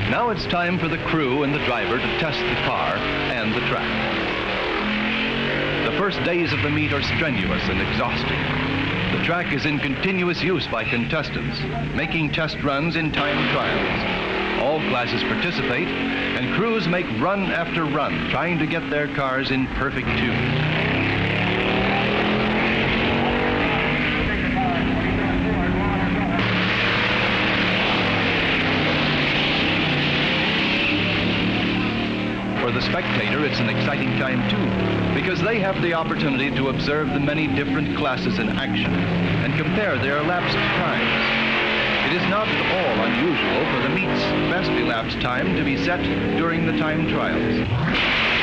Now it's time for the crew and the driver to test the car and the track. The first days of the meet are strenuous and exhausting. The track is in continuous use by contestants, making test runs in time trials. All classes participate, and crews make run after run, trying to get their cars in perfect tune. For the spectator, it's an exciting time too, because they have the opportunity to observe the many different classes in action and compare their elapsed times. It is not at all unusual for the meet's best elapsed time to be set during the time trials.